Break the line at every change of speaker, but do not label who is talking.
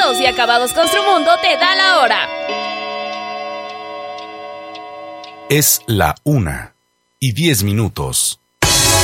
Terminados y acabados Construmundo te da la hora.
Es la 1:10.